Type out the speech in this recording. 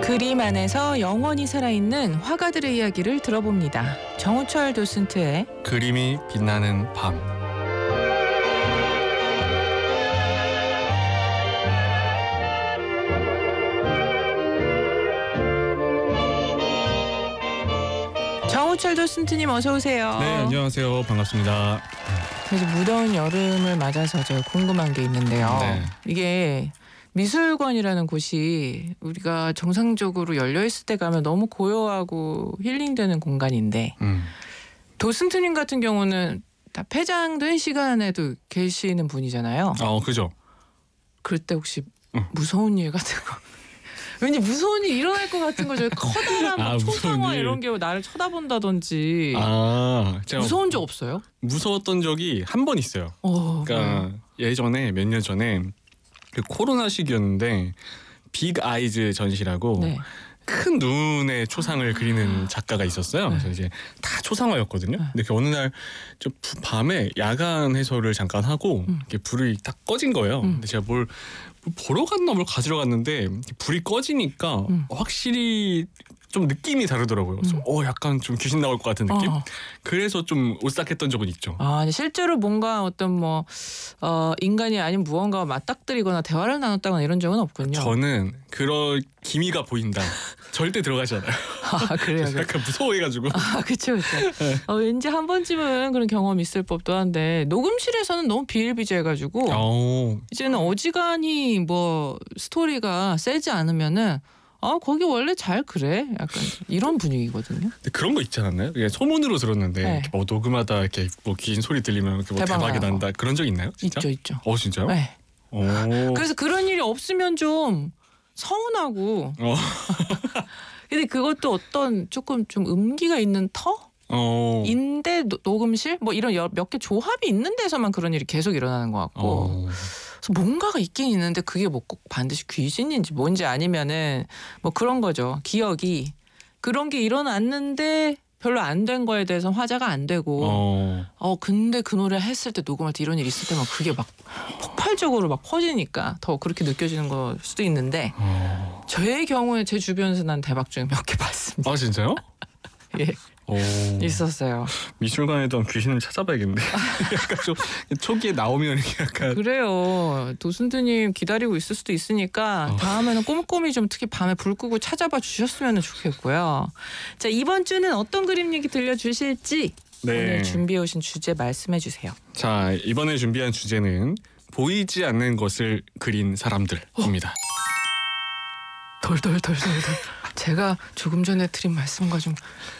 그림 안에서 영원히 살아있는 화가들의 이야기를 들어봅니다. 정우철 도슨트의 그림이 빛나는 밤. 정우철 도슨트님 어서 오세요. 네, 안녕하세요. 반갑습니다. 이제 무더운 여름을 맞아서 제가 궁금한 게 있는데요. 네. 이게 미술관이라는 곳이 우리가 정상적으로 열려있을 때 가면 너무 고요하고 힐링되는 공간인데 도슨트님 같은 경우는 다 폐장된 시간에도 계시는 분이잖아요. 그죠. 그럴 때 혹시 무서운 일 같은 거 왠지 무서운 일 일어날 것 같은 거죠. 커다란 막 초상화 이런 게 나를 쳐다본다든지. 제가 무서운 적 없어요? 무서웠던 적이 한 번 있어요. 그러니까 예전에 몇 년 전에 그 코로나 시기였는데 빅 아이즈 전시라고 네. 큰 눈의 초상을 그리는 작가가 있었어요. 그래서 이제 다 초상화였거든요. 근데 그 어느 날 저 밤에 야간 해설을 잠깐 하고 이렇게 불이 딱 꺼진 거예요. 근데 제가 뭘 보러 갔나 뭘 가지러 갔는데 불이 꺼지니까 확실히 좀 느낌이 다르더라고요. 그래서 약간 좀 귀신 나올 것 같은 느낌? 그래서 좀 오싹했던 적은 있죠. 근데 실제로 뭔가 어떤 인간이 아닌 무언가와 맞닥뜨리거나 대화를 나눴다거나 이런 적은 없군요. 저는 그럴 기미가 보인다. 절대 들어가지 않아요. 그래요? 약간 무서워해가지고. 그쵸. 왠지 한 번쯤은 그런 경험 있을 법도 한데 녹음실에서는 너무 비일비재해가지고 이제는 어지간히 스토리가 세지 않으면은 거기 원래 잘 그래? 약간 이런 분위기거든요. 근데 그런 거 있지 않았나요? 소문으로 들었는데 네. 이렇게 녹음하다 이렇게 귀신 소리 들리면 이렇게 대박이 난다. 그런 적 있나요? 진짜? 있죠. 진짜요? 네. 그래서 그런 일이 없으면 좀 서운하고. 근데 그것도 어떤 조금 좀 음기가 있는 인데 녹음실 이런 몇 개 조합이 있는 데서만 그런 일이 계속 일어나는 것 같고. 그래서 뭔가가 있긴 있는데 그게 꼭 반드시 귀신인지 뭔지 아니면은 그런 거죠. 기억이 그런 게 일어났는데 별로 안 된 거에 대해서 화제가 안 되고. 근데 그 노래 했을 때 녹음할 때 이런 일 있을 때만 그게 막 폭발적으로 막 퍼지니까 더 그렇게 느껴지는 걸 수도 있는데 저의 경우에 제 주변에서 난 대박 중에 몇 개 봤습니다. 진짜요? 예. 있었어요. 미술관에도 귀신을 찾아봐야겠네. 약간 좀 초기에 나오면 이렇게 약간. 그래요. 도슨트님 기다리고 있을 수도 있으니까 다음에는 꼼꼼히 좀 특히 밤에 불 끄고 찾아봐 주셨으면 좋겠고요. 자, 이번 주는 어떤 그림 얘기 들려주실지 오늘 준비해 오신 주제 말씀해 주세요. 자, 이번에 준비한 주제는 보이지 않는 것을 그린 사람들입니다. 덜덜덜덜덜. 제가 조금 전에 드린 말씀과 좀